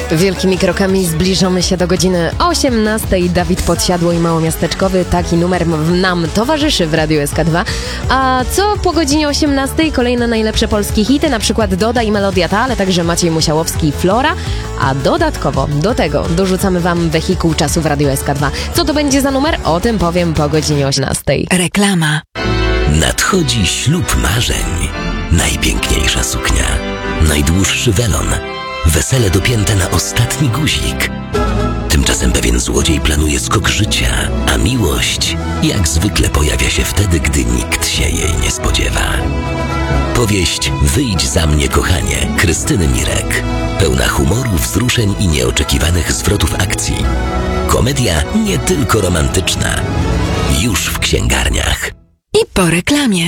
Wielkimi krokami zbliżamy się do godziny 18. Dawid Podsiadło i Małomiasteczkowy. Taki numer nam towarzyszy w Radiu SK2. A co po godzinie 18? Kolejne najlepsze polskie hity, na przykład Doda i Melodia Ta, ale także Maciej Musiałowski i Flora. A dodatkowo do tego dorzucamy Wam wehikuł czasu w Radiu SK2. Co to będzie za numer? O tym powiem po godzinie 18. Reklama. Nadchodzi ślub marzeń. Najpiękniejsza suknia, najdłuższy welon, wesele dopięte na ostatni guzik. Tymczasem pewien złodziej planuje skok życia, a miłość jak zwykle pojawia się wtedy, gdy nikt się jej nie spodziewa. Powieść Wyjdź za mnie, kochanie, Krystyny Mirek. Pełna humoru, wzruszeń i nieoczekiwanych zwrotów akcji. Komedia nie tylko romantyczna. Już w księgarniach. I po reklamie.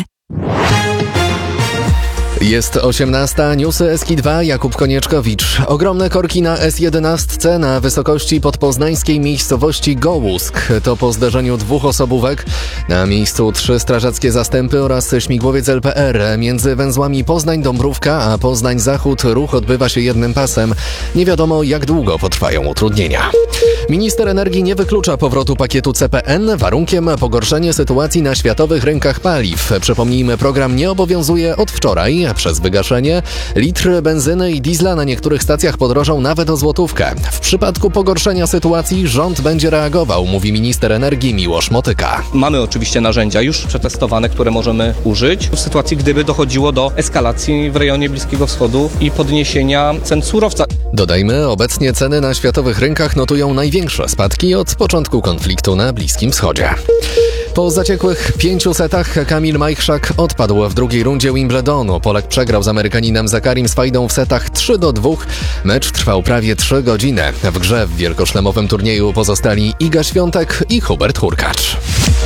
Jest 18, newsy SK2, Jakub Konieczkowicz. Ogromne korki na S11 na wysokości podpoznańskiej miejscowości Gołusk. To po zdarzeniu dwóch osobówek. Na miejscu 3 strażackie zastępy oraz śmigłowiec LPR. Między węzłami Poznań-Dąbrówka a Poznań-Zachód ruch odbywa się jednym pasem. Nie wiadomo, jak długo potrwają utrudnienia. Minister energii nie wyklucza powrotu pakietu CPN. Warunkiem pogorszenie sytuacji na światowych rynkach paliw. Przypomnijmy, program nie obowiązuje od wczoraj. Przez wygaszenie litr benzyny i diesla na niektórych stacjach podrożą nawet o złotówkę. W przypadku pogorszenia sytuacji rząd będzie reagował, mówi minister energii Miłosz Motyka. Mamy oczywiście narzędzia już przetestowane, które możemy użyć w sytuacji, gdyby dochodziło do eskalacji w rejonie Bliskiego Wschodu i podniesienia cen surowca. Dodajmy, obecnie ceny na światowych rynkach notują największe spadki od początku konfliktu na Bliskim Wschodzie. Po zaciekłych 5 setach Kamil Majchrzak odpadł w drugiej rundzie Wimbledonu. Polak przegrał z Amerykaninem Zakarim Swajdą w setach 3-2. Mecz trwał prawie 3 godziny. W grze w wielkoszlemowym turnieju pozostali Iga Świątek i Hubert Hurkacz.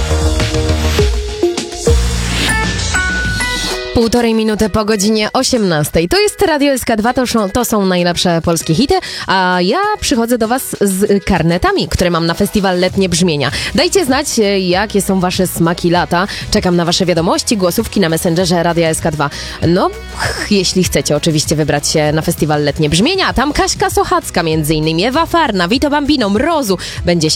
1,5 minuty po godzinie 18. To jest Radio SK2, to są najlepsze polskie hity, a ja przychodzę do Was z karnetami, które mam na festiwal Letnie Brzmienia. Dajcie znać, jakie są Wasze smaki lata. Czekam na Wasze wiadomości, głosówki na Messengerze Radia SK2. No, jeśli chcecie oczywiście wybrać się na festiwal Letnie Brzmienia, tam Kaśka Sochacka między innymi, Ewa Farna, Vito Bambino, Mrozu. Będzie się